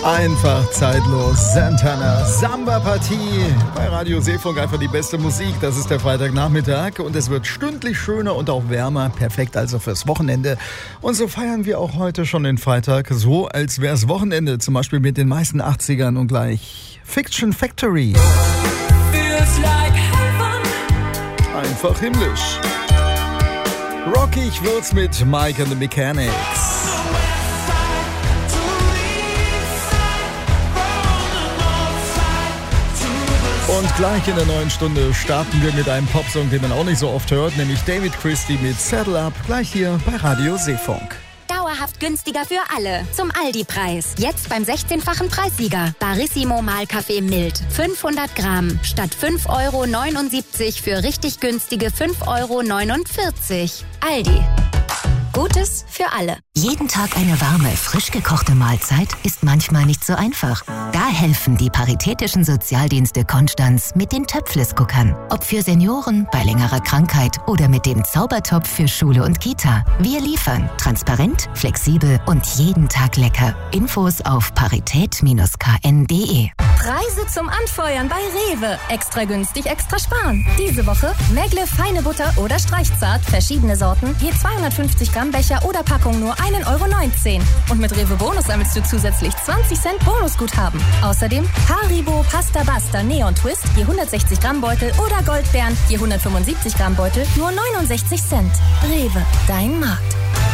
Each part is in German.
Einfach zeitlos. Santana, Samba-Partie. Bei Radio Seefunk einfach die beste Musik. Das ist der Freitagnachmittag und es wird stündlich schöner und auch wärmer. Perfekt also fürs Wochenende. Und so feiern wir auch heute schon den Freitag, so als wäre es Wochenende. Zum Beispiel mit den meisten 80ern und gleich Fiction Factory. Einfach himmlisch. Rockig wird's mit Mike and the Mechanics. Und gleich in der neuen Stunde starten wir mit einem Popsong, den man auch nicht so oft hört, nämlich David Christie mit Saddle Up, gleich hier bei Radio Seefunk. Dauerhaft günstiger für alle. Zum Aldi-Preis. Jetzt beim 16-fachen Preissieger. Barissimo Mahlkaffee mild. 500 Gramm. Statt 5,79 € für richtig günstige 5,49 €. Aldi. Gutes für alle. Jeden Tag eine warme, frisch gekochte Mahlzeit ist manchmal nicht so einfach. Da helfen die Paritätischen Sozialdienste Konstanz mit den Töpfles-Guckern. Ob für Senioren, bei längerer Krankheit oder mit dem Zaubertopf für Schule und Kita. Wir liefern transparent, flexibel und jeden Tag lecker. Infos auf parität-kn.de. Preise zum Anfeuern bei Rewe. Extra günstig, extra sparen. Diese Woche Megle feine Butter oder Streichzart, verschiedene Sorten, je 250 Gramm Becher oder Packung nur 1,19 €. Und mit Rewe Bonus sammelst du zusätzlich 20 Cent Bonusguthaben. Außerdem Haribo Pasta Basta Neon Twist, je 160 Gramm Beutel oder Goldbeeren, je 175 Gramm Beutel, nur 69 Cent. Rewe, dein Markt.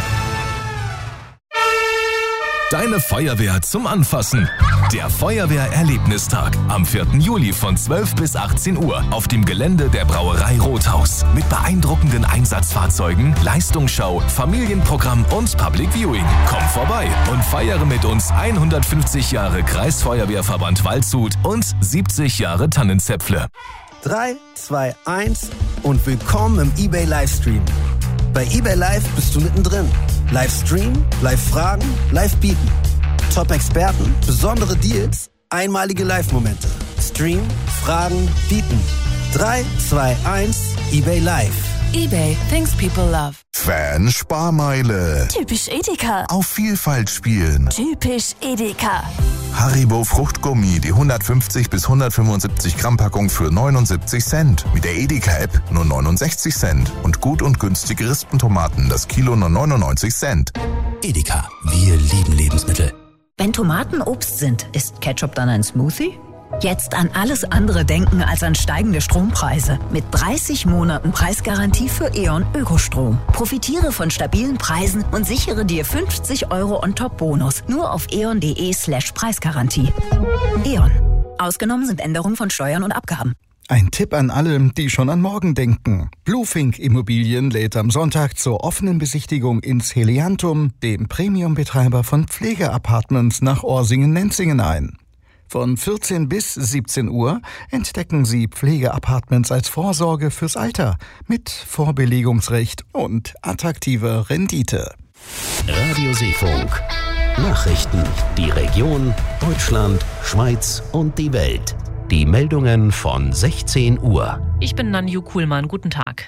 Deine Feuerwehr zum Anfassen. Der Feuerwehr-Erlebnistag am 4. Juli von 12 bis 18 Uhr auf dem Gelände der Brauerei Rothaus. Mit beeindruckenden Einsatzfahrzeugen, Leistungsschau, Familienprogramm und Public Viewing. Komm vorbei und feiere mit uns 150 Jahre Kreisfeuerwehrverband Waldshut und 70 Jahre Tannenzäpfle. 3, 2, 1 und willkommen im eBay Livestream. Bei eBay Live bist du mittendrin. Livestream, Live-Fragen, Live-Bieten. Top-Experten, besondere Deals, einmalige Live-Momente. Stream, Fragen, Bieten. 3, 2, 1, eBay Live. eBay, things people love. Fan-Sparmeile. Typisch Edeka. Auf Vielfalt spielen. Typisch Edeka. Haribo Fruchtgummi, die 150 bis 175 Gramm Packung für 79 Cent. Mit der Edeka-App nur 69 Cent. Und gut und günstige Rispentomaten, das Kilo nur 99 Cent. Edeka, wir lieben Lebensmittel. Wenn Tomaten Obst sind, ist Ketchup dann ein Smoothie? Jetzt an alles andere denken als an steigende Strompreise. Mit 30 Monaten Preisgarantie für E.ON Ökostrom. Profitiere von stabilen Preisen und sichere dir 50 € On-Top-Bonus. Nur auf eon.de/Preisgarantie. E.ON. Ausgenommen sind Änderungen von Steuern und Abgaben. Ein Tipp an alle, die schon an morgen denken. Bluefink Immobilien lädt am Sonntag zur offenen Besichtigung ins Heliantum, dem Premium-Betreiber von Pflegeapartments nach Orsingen-Nenzingen ein. Von 14 bis 17 Uhr entdecken Sie Pflegeapartments als Vorsorge fürs Alter mit Vorbelegungsrecht und attraktiver Rendite. Radio Seefunk. Nachrichten. Die Region, Deutschland, Schweiz und die Welt. Die Meldungen von 16 Uhr. Ich bin Nanju Kuhlmann. Guten Tag.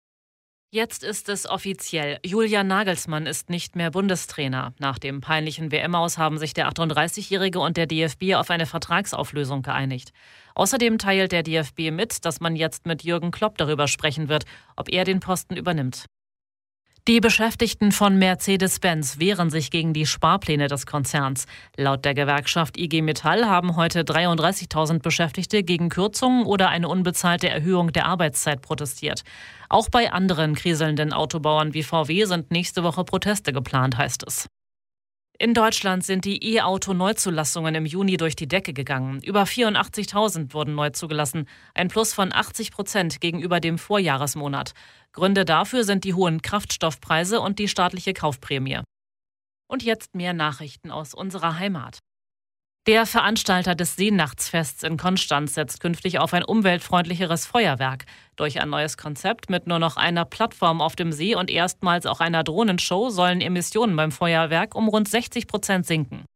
Jetzt ist es offiziell. Julian Nagelsmann ist nicht mehr Bundestrainer. Nach dem peinlichen WM-Aus haben sich der 38-Jährige und der DFB auf eine Vertragsauflösung geeinigt. Außerdem teilt der DFB mit, dass man jetzt mit Jürgen Klopp darüber sprechen wird, ob er den Posten übernimmt. Die Beschäftigten von Mercedes-Benz wehren sich gegen die Sparpläne des Konzerns. Laut der Gewerkschaft IG Metall haben heute 33.000 Beschäftigte gegen Kürzungen oder eine unbezahlte Erhöhung der Arbeitszeit protestiert. Auch bei anderen kriselnden Autobauern wie VW sind nächste Woche Proteste geplant, heißt es. In Deutschland sind die E-Auto-Neuzulassungen im Juni durch die Decke gegangen. Über 84.000 wurden neu zugelassen, ein Plus von 80% gegenüber dem Vorjahresmonat. Gründe dafür sind die hohen Kraftstoffpreise und die staatliche Kaufprämie. Und jetzt mehr Nachrichten aus unserer Heimat. Der Veranstalter des Seenachtsfests in Konstanz setzt künftig auf ein umweltfreundlicheres Feuerwerk. Durch ein neues Konzept mit nur noch einer Plattform auf dem See und erstmals auch einer Drohnenshow sollen Emissionen beim Feuerwerk um rund 60% sinken.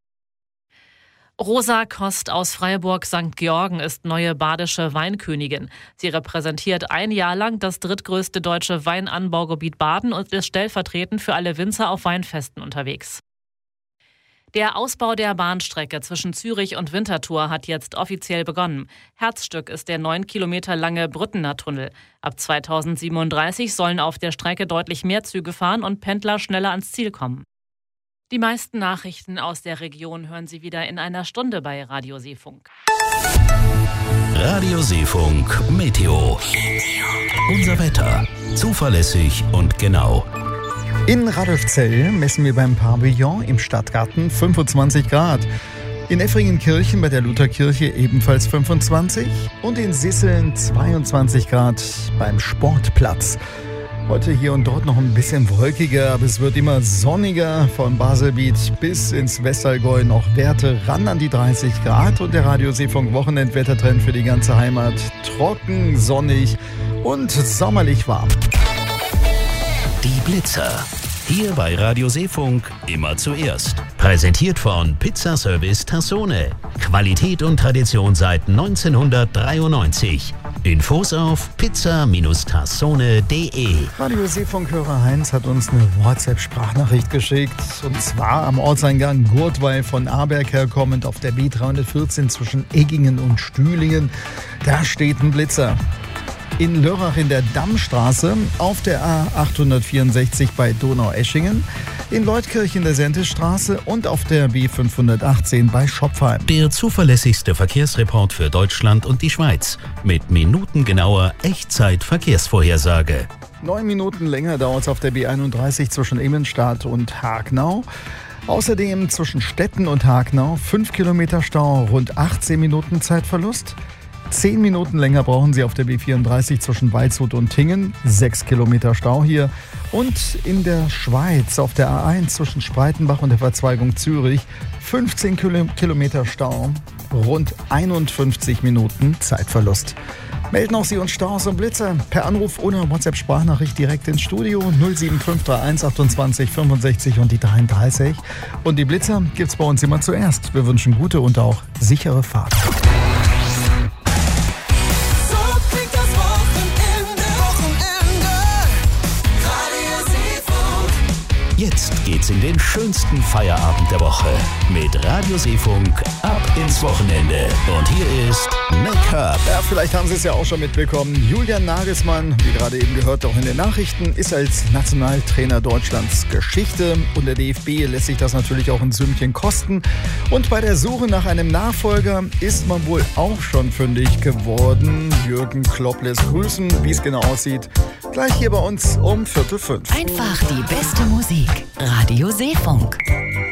Rosa Kost aus Freiburg St. Georgen ist neue badische Weinkönigin. Sie repräsentiert ein Jahr lang das drittgrößte deutsche Weinanbaugebiet Baden und ist stellvertretend für alle Winzer auf Weinfesten unterwegs. Der Ausbau der Bahnstrecke zwischen Zürich und Winterthur hat jetzt offiziell begonnen. Herzstück ist der 9 Kilometer lange Brüttener Tunnel. Ab 2037 sollen auf der Strecke deutlich mehr Züge fahren und Pendler schneller ans Ziel kommen. Die meisten Nachrichten aus der Region hören Sie wieder in einer Stunde bei Radio Seefunk. Radio Seefunk Meteo. Unser Wetter. Zuverlässig und genau. In Radolfzell messen wir beim Pavillon im Stadtgarten 25 Grad. In Effringenkirchen bei der Lutherkirche ebenfalls 25 und in Sisseln 22 Grad beim Sportplatz. Heute hier und dort noch ein bisschen wolkiger, aber es wird immer sonniger. Von Baselbiet bis ins Westallgäu noch Werte ran an die 30 Grad. Und der Radio Seefunk Wochenendwettertrend für die ganze Heimat. Trocken, sonnig und sommerlich warm. Die Blitzer. Hier bei Radio Seefunk immer zuerst. Präsentiert von Pizzaservice Tassone. Qualität und Tradition seit 1993. Infos auf pizza-tassone.de. Radio Seefunk-Hörer Heinz hat uns eine WhatsApp-Sprachnachricht geschickt. Und zwar am Ortseingang Gurtweil von Aberg herkommend auf der B314 zwischen Eggingen und Stühlingen. Da steht ein Blitzer. In Lörrach in der Dammstraße, auf der A864 bei Donaueschingen, in Leutkirch in der Sentestraße und auf der B518 bei Schopfheim. Der zuverlässigste Verkehrsreport für Deutschland und die Schweiz mit minutengenauer Echtzeit-Verkehrsvorhersage. 9 Minuten länger dauert es auf der B31 zwischen Immenstadt und Hagenau. Außerdem zwischen Stetten und Hagenau 5 Kilometer Stau, rund 18 Minuten Zeitverlust. 10 Minuten länger brauchen Sie auf der B34 zwischen Waldshut und Tingen. 6 Kilometer Stau hier. Und in der Schweiz auf der A1 zwischen Spreitenbach und der Verzweigung Zürich 15 Kilometer Stau. Rund 51 Minuten Zeitverlust. Melden auch Sie uns Staus und Blitzer per Anruf oder WhatsApp-Sprachnachricht direkt ins Studio 07531 28 65 und die 33. Und die Blitzer gibt's bei uns immer zuerst. Wir wünschen gute und auch sichere Fahrt. Jetzt geht's in den schönsten Feierabend der Woche mit Radio Seefunk ab ins Wochenende. Und hier ist Make-up. Ja, vielleicht haben Sie es ja auch schon mitbekommen. Julian Nagelsmann, wie gerade eben gehört, auch in den Nachrichten, ist als Nationaltrainer Deutschlands Geschichte. Und der DFB lässt sich das natürlich auch ein Sümmchen kosten. Und bei der Suche nach einem Nachfolger ist man wohl auch schon fündig geworden. Jürgen Klopp lässt grüßen. Wie es genau aussieht, gleich hier bei uns um 4:45. Einfach die beste Musik. Radio Seefunk.